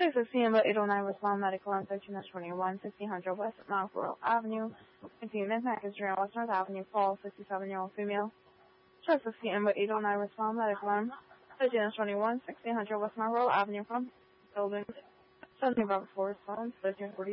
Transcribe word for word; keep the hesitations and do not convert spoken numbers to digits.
Chase of Cienba eight oh nine West Long Medical on thirteen twenty-one, sixteen hundred West Marlborough Avenue. Containment package during West North Avenue, Fall, fifty-seven-year-old female. Chase of Cienba eight oh nine West Long Medical on thirteen twenty-one, sixteen hundred West Marlborough Avenue from building seventeen Robert Forest, thirteen forty.